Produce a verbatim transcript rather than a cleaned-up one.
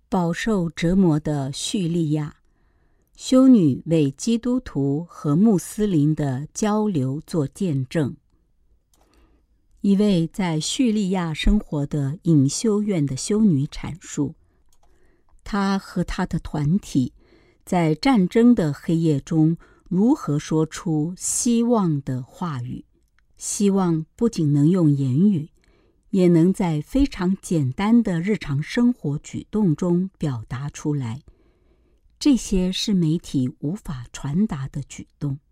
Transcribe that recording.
饱受折磨的叙利亚，修女为基督徒和穆斯林的交流做见证。一位在叙利亚生活的隐修院的修女阐述，她和她的团体在战争的黑夜中如何说出希望的话语。希望不仅能用言语，也能在非常简单的日常生活举动中表达出来。这些是媒体无法传达的举动。